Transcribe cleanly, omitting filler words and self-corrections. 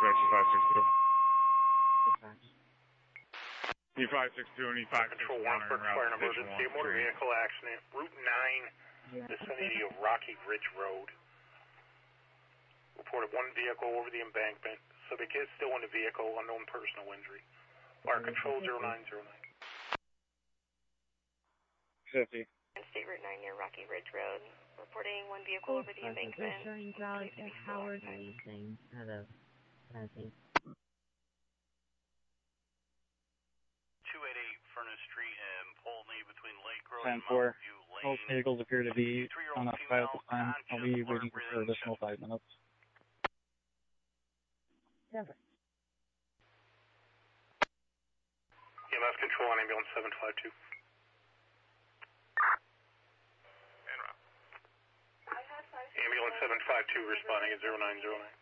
dispatch, E562. Dispatch. E562 and E561 Control are 1, en route fire an to Station emergency, 1. motor vehicle accident, Route 9, vicinity of Rocky Ridge Road. Reported one vehicle over the embankment. Subject is still in the vehicle, unknown personal injury. Fire control 0909. 50. State Route 9 near Rocky Ridge Road. Reporting one vehicle over the embankment. Showing Dog at Howard Anything out of Tennessee. 288 Furnace Street in Polney between Lake Road 10-4. and Mountain View Lane. Most vehicles appear to be unoccupied at this time. I'll be waiting for an additional 5 minutes. Never. EMS control on ambulance 752. Ambulance 752 responding at 0909.